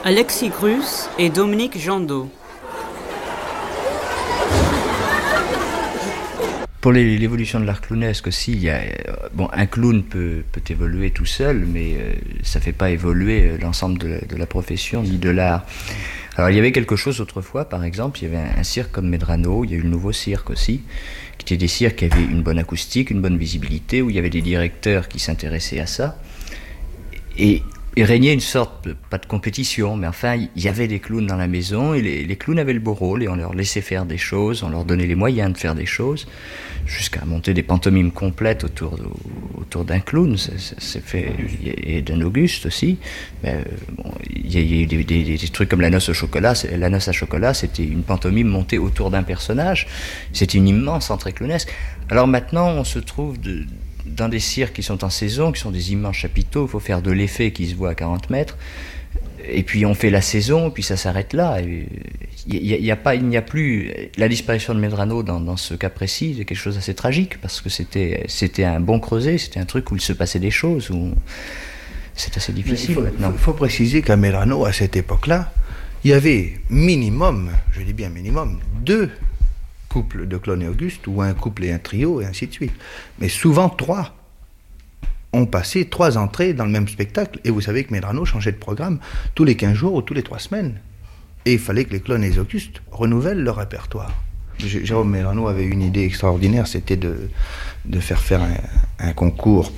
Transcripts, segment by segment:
Alexis Grus et Dominique Jandot. Pour l'évolution de l'art clownesque aussi, un clown peut évoluer tout seul, mais ça ne fait pas évoluer l'ensemble de la profession ni de l'art. Alors il y avait quelque chose autrefois, par exemple, il y avait un cirque comme Medrano, il y a eu le nouveau cirque aussi, qui étaient des cirques qui avaient une bonne acoustique, une bonne visibilité, où il y avait des directeurs qui s'intéressaient à ça. Et il régnait une sorte, pas de compétition, mais enfin, il y avait des clowns dans la maison, et les clowns avaient le beau rôle, et on leur laissait faire des choses, on leur donnait les moyens de faire des choses, jusqu'à monter des pantomimes complètes autour d'un clown, c'est fait, et d'un Auguste aussi. Mais, il y a eu des trucs comme la noce au chocolat. La noce à chocolat, c'était une pantomime montée autour d'un personnage, c'était une immense entrée clownesque. Alors maintenant, on se trouve dans des cirques qui sont en saison, qui sont des immenses chapiteaux, il faut faire de l'effet qui se voit à 40 mètres, et puis on fait la saison, puis ça s'arrête là. Il n'y a plus... La disparition de Medrano dans ce cas précis, c'est quelque chose d'assez tragique, parce que c'était un bon creuset, c'était un truc où il se passait des choses, où c'est assez difficile maintenant. Il faut préciser qu'à Medrano, à cette époque-là, il y avait minimum, je dis bien minimum, 2 couple de clown et Auguste, ou un couple et un trio, et ainsi de suite. Mais souvent 3. On passait 3 entrées dans le même spectacle, et vous savez que Medrano changeait de programme tous les 15 jours ou tous les 3 semaines. Et il fallait que les clowns et les Augustes renouvellent leur répertoire. Jérôme Medrano avait une idée extraordinaire, c'était de faire un concours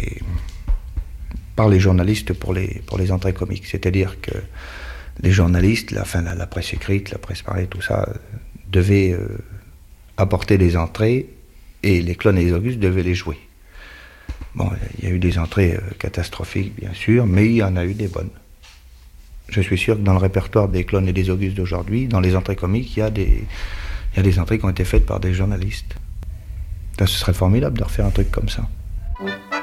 par les journalistes pour les entrées comiques. C'est-à-dire que les journalistes, la presse écrite, la presse parlée, tout ça, devaient apporter des entrées, et les clowns et les Augustes devaient les jouer. Bon, il y a eu des entrées catastrophiques, bien sûr, mais il y en a eu des bonnes. Je suis sûr que dans le répertoire des clowns et des Augustes d'aujourd'hui, dans les entrées comiques, il y a des entrées qui ont été faites par des journalistes. Ce serait formidable de refaire un truc comme ça.